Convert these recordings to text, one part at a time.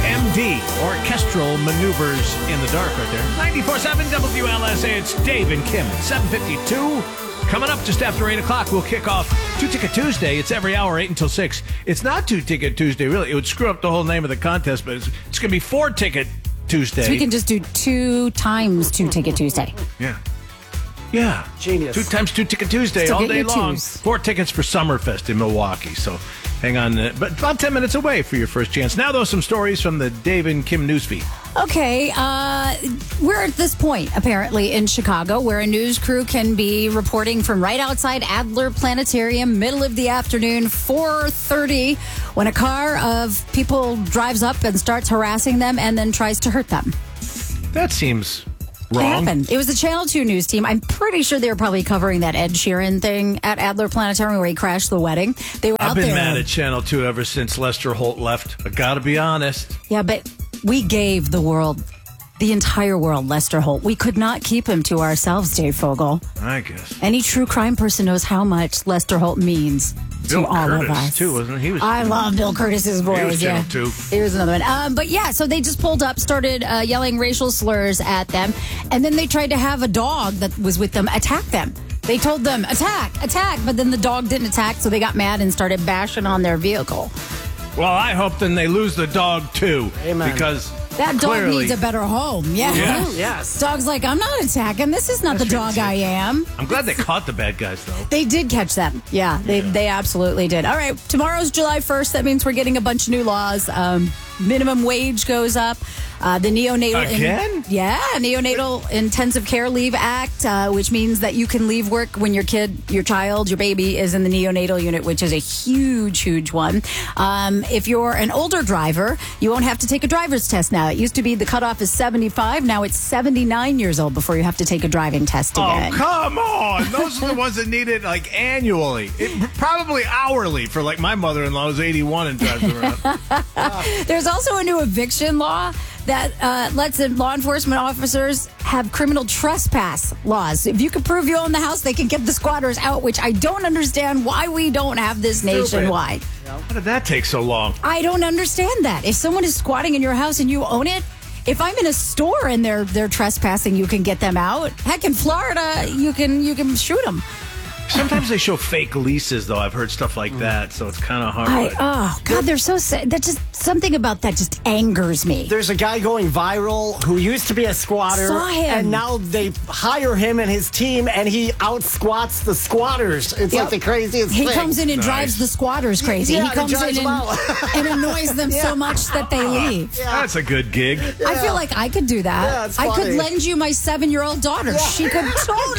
MD, orchestral maneuvers in the dark right there. 94.7 WLSA, it's Dave and Kim. 7:52. Coming up just after 8 o'clock, we'll kick off Two Ticket Tuesday. It's every hour, 8 until 6. It's not Two Ticket Tuesday, really. It would screw up the whole name of the contest, but it's going to be 4 Ticket Tuesday. So we can just do 2 times 2 Ticket Tuesday. Yeah. Genius. 2 times 2 Ticket Tuesday Still all get day your long. twos. 4 tickets for Summerfest in Milwaukee. So hang on. But about 10 minutes away for your first chance. Now, though, some stories from the Dave and Kim newsfeed. Okay, we're at this point, apparently, in Chicago, where a news crew can be reporting from right outside Adler Planetarium, middle of the afternoon, 4:30, when a car of people drives up and starts harassing them and then tries to hurt them. That seems It wrong. happened. It was the Channel 2 news team. I'm pretty sure they were probably covering that Ed Sheeran thing at Adler Planetarium where he crashed the wedding. They were I've out been there. mad at Channel 2 ever since Lester Holt left. I gotta be honest. Yeah, but we gave the world, the entire world, Lester Holt. We could not keep him to ourselves, Dave Fogel. I guess. Any true crime person knows how much Lester Holt means Bill to all Curtis, of us. too, wasn't he? I love Bill Curtis's voice. was yeah. Channel 2. Here's another one. But yeah, so they just pulled up, started yelling racial slurs at them, and then they tried to have a dog that was with them attack them. They told them, attack, attack, but then the dog didn't attack, so they got mad and started bashing on their vehicle. Well, I hope then they lose the dog, too. Amen. Because That dog clearly, needs a better home. Yeah. Yes. Yes. Dog's like, I'm not attacking. This is not the dog I am. I'm glad they caught the bad guys, though. They did catch them. Yeah, they absolutely did. All right, tomorrow's July 1st. That means we're getting a bunch of new laws. Minimum wage goes up. The neonatal Again? Neonatal Intensive Care Leave Act, which means that you can leave work when your child, your baby is in the neonatal unit, which is a huge one. If you're an older driver, you won't have to take a driver's test now. It used to be the cutoff is 75. Now it's 79 years old before you have to take a driving test again. Oh, come on. Those are the ones that need it, like, annually. Probably hourly for, like, my mother-in-law who's 81 and drives around. There's also a new eviction law that lets law enforcement officers have criminal trespass laws. If you can prove you own the house, they can get the squatters out, which I don't understand why we don't have this nationwide. How did that take so long? I don't understand that. If someone is squatting in your house and you own it, if I'm in a store and they're trespassing, you can get them out. Heck, in Florida, you can shoot them. Sometimes they show fake leases, though. I've heard stuff like that, so it's kind of hard. Oh God, they're so sad. That just something about that just angers me. There's a guy going viral who used to be a squatter, Saw him. and now they hire him and his team, and he out squats the squatters. It's Yep. like the craziest He thing. comes in and Nice. drives the squatters crazy. Yeah, he comes he drives in them out. and annoys them so much that they leave. That's a good gig. I feel like I could do that. Yeah, it's I could funny. lend you my 7-year-old daughter. She could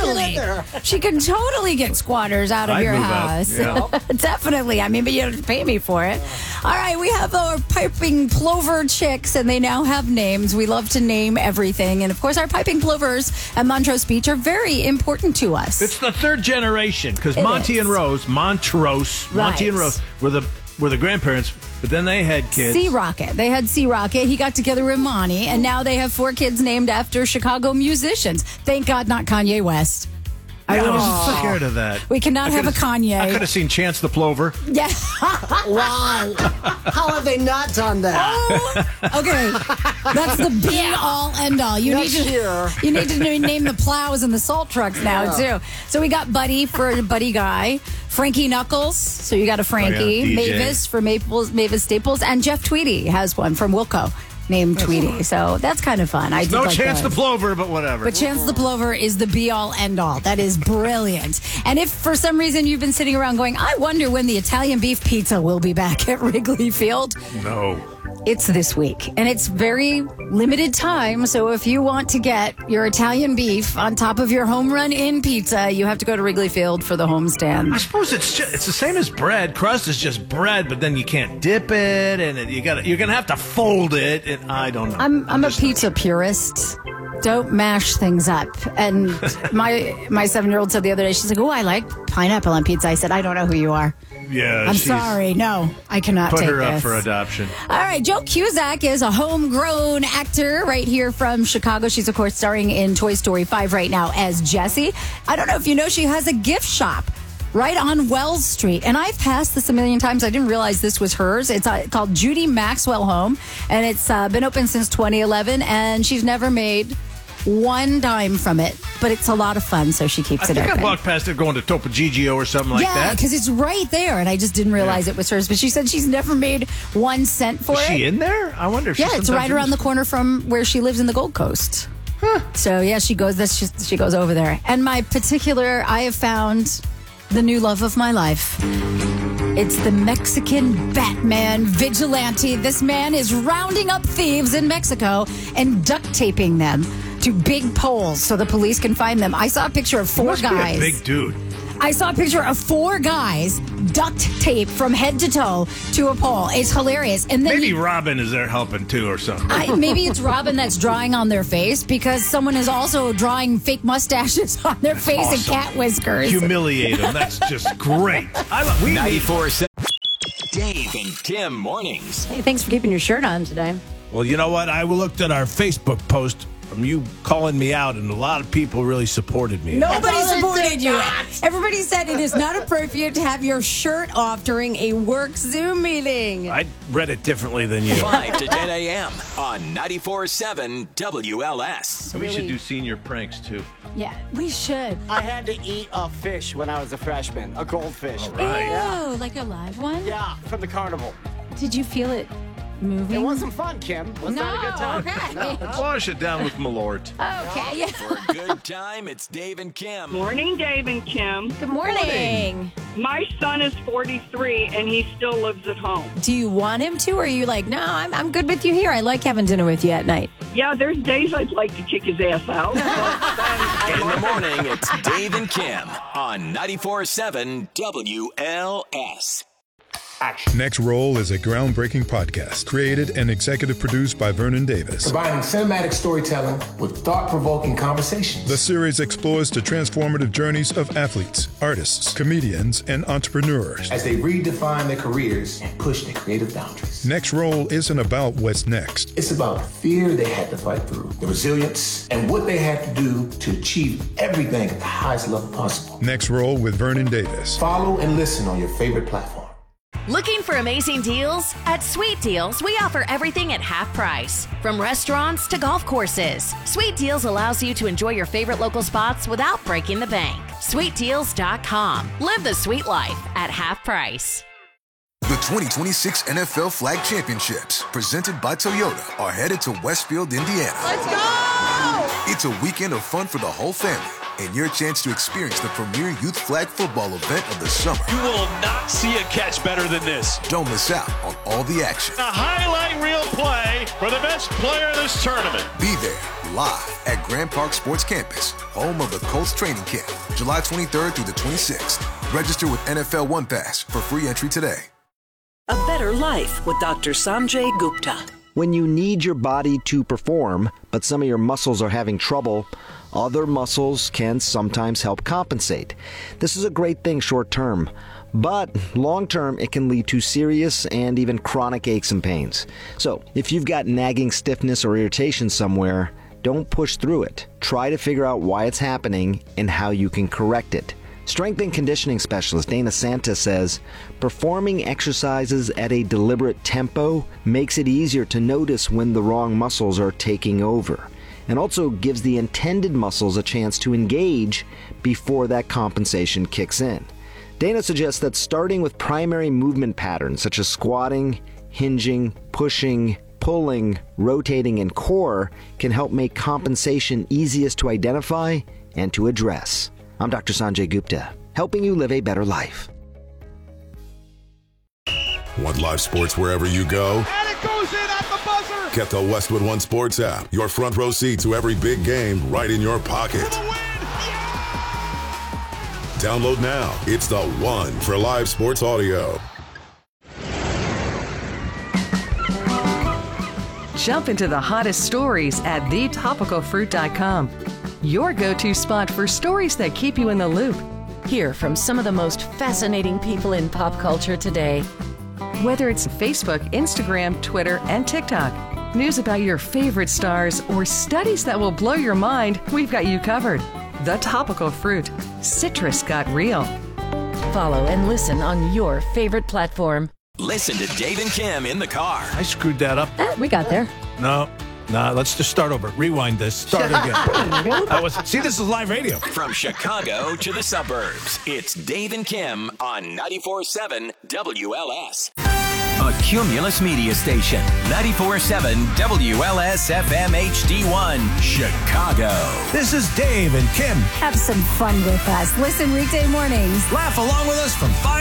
totally get squatters out of I'd your move out, house. yeah. Definitely. I mean, but you don't have to pay me for it. All right, we have our piping plover chicks, and they now have names. We love to name everything, and of course, our piping plovers at Montrose Beach are very important to us. It's the third generation, because It Monty is. and Rose, Montrose, Monty and Right. Rose were the grandparents, but then they had kids. Sea Rocket. They had Sea Rocket. He got together with Monty, and now they have 4 kids named after Chicago musicians. Thank God, not Kanye West. I was scared of that. We cannot have a Kanye. I could have seen Chance the Plover. Yeah. Wow. How have they not done that? Oh, okay. That's the be all end all. You Next year. need to name the plows and the salt trucks now too. So we got Buddy for a Buddy guy, Frankie Knuckles. So you got a Frankie, Oh, yeah, DJ. Mavis for Mavis Staples, and Jeff Tweedy has one from Wilco named Tweedy. So that's kind of fun. I did No like Chance the those. Plover, but whatever. But Chance the Plover is the be-all, end-all. That is brilliant. And if for some reason you've been sitting around going, I wonder when the Italian beef pizza will be back at Wrigley Field, No. it's this week. And it's very limited time. So if you want to get your Italian beef on top of your home run in pizza, you have to go to Wrigley Field for the homestand. I suppose it's the same as bread. Crust is just bread, but then you can't dip it, and you're gonna have to fold it. And I don't know. I'm a pizza purist. Don't mash things up. And my 7-year-old said the other day, she's like, oh, I like pineapple on pizza. I said, I don't know who you are. Yeah, I'm she's- sorry. No, I cannot Put take her up this. for adoption. All right, Joe Cusack is a homegrown actor right here from Chicago. She's, of course, starring in Toy Story 5 right now as Jessie. I don't know if you know, she has a gift shop right on Wells Street. And I've passed this a million times. I didn't realize this was hers. It's called Judy Maxwell Home, and it's been open since 2011, and she's never made one dime from it, but it's a lot of fun, so she keeps it open. I think I walked past it going to Topo Gigio or something like that. Yeah, because it's right there, and I just didn't realize it was hers. But she said she's never made 1 cent for it. Is she in there? I wonder if yeah, it's right around the corner from where she lives in the Gold Coast. Huh. So, yeah, she goes over there. And I have found the new love of my life. It's the Mexican Batman vigilante. This man is rounding up thieves in Mexico and duct taping them to big poles so the police can find them. I saw a picture of 4 guys. Be a big dude. I saw a picture of 4 guys duct taped from head to toe to a pole. It's hilarious. And then maybe Robin is there helping too or something. Maybe it's Robin that's drawing on their face because someone is also drawing fake mustaches on their face and cat whiskers. Humiliate them. That's just great. 94.7 Dave and Kim mornings. Hey, thanks for keeping your shirt on today. Well, you know what? I looked at our Facebook post from you calling me out, and a lot of people really supported me. Nobody supported you. Everybody said it is not appropriate to have your shirt off during a work Zoom meeting. I read it differently than you. 5 to 10 a.m. on 94.7 WLS. We should do senior pranks, too. Yeah, we should. I had to eat a fish when I was a freshman, a goldfish. All right. Ew, like a live one? Yeah, from the carnival. Did you feel it moving? It wasn't fun, Kim. Was that a good time? Okay. No. Wash it down with Malort. Okay, yeah. For a good time, it's Dave and Kim. Morning, Dave and Kim. Good morning. My son is 43 and he still lives at home. Do you want him to, or are you like, no, I'm good with you here. I like having dinner with you at night. Yeah, there's days I'd like to kick his ass out. In the morning, it's Dave and Kim on 94.7 WLS. Next Roll is a groundbreaking podcast created and executive produced by Vernon Davis. Combining cinematic storytelling with thought-provoking conversations. The series explores the transformative journeys of athletes, artists, comedians, and entrepreneurs as they redefine their careers and push their creative boundaries. Next Roll isn't about what's next. It's about the fear they had to fight through, the resilience, and what they had to do to achieve everything at the highest level possible. Next Roll with Vernon Davis. Follow and listen on your favorite platform. Looking for amazing deals? At Sweet Deals, we offer everything at half price. From restaurants to golf courses, Sweet Deals allows you to enjoy your favorite local spots without breaking the bank. SweetDeals.com. Live the sweet life at half price. The 2026 NFL Flag Championships, presented by Toyota, are headed to Westfield, Indiana. Let's go! It's a weekend of fun for the whole family and your chance to experience the premier youth flag football event of the summer. You will not see a catch better than this. Don't miss out on all the action. A highlight reel play for the best player in this tournament. Be there live at Grand Park Sports Campus, home of the Colts training camp, July 23rd through the 26th. Register with NFL One Pass for free entry today. A better life with Dr. Sanjay Gupta. When you need your body to perform, but some of your muscles are having trouble, other muscles can sometimes help compensate. This is a great thing short term, but long term it can lead to serious and even chronic aches and pains. So if you've got nagging stiffness or irritation somewhere, don't push through it. Try to figure out why it's happening and how you can correct it. Strength and conditioning specialist Dana Santa says, performing exercises at a deliberate tempo makes it easier to notice when the wrong muscles are taking over, and also gives the intended muscles a chance to engage before that compensation kicks in. Dana suggests that starting with primary movement patterns such as squatting, hinging, pushing, pulling, rotating, and core can help make compensation easiest to identify and to address. I'm Dr. Sanjay Gupta, helping you live a better life. Want live sports wherever you go? And it goes in at the buzzer! Get the Westwood One Sports app. Your front row seat to every big game right in your pocket. For the win! Yeah! Download now. It's the one for live sports audio. Jump into the hottest stories at thetopicalfruit.com. Your go-to spot for stories that keep you in the loop. Hear from some of the most fascinating people in pop culture today. Whether it's Facebook, Instagram, Twitter, and TikTok, news about your favorite stars, or studies that will blow your mind, we've got you covered. The Topical Fruit. Citrus got real. follow, and listen on your favorite platform. Listen to Dave and Kim in the car. I screwed that up. We got there. No, let's just start over. Rewind this. Start again. See, this is live radio. From Chicago to the suburbs, it's Dave and Kim on 94.7 WLS. A Cumulus media station, 94.7 WLS FM HD1, Chicago. This is Dave and Kim. Have some fun with us. Listen weekday mornings. Laugh along with us from 5